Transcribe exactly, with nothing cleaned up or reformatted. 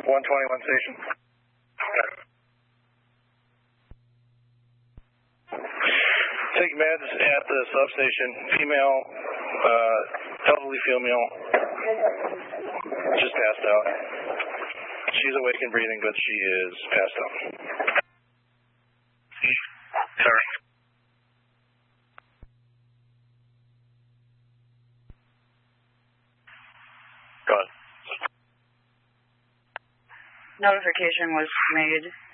one twenty-one station. Okay. Take meds at the substation. Female, uh, elderly female, just passed out. She's awake and breathing, but she is passed out. Sorry. Go ahead. Notification was made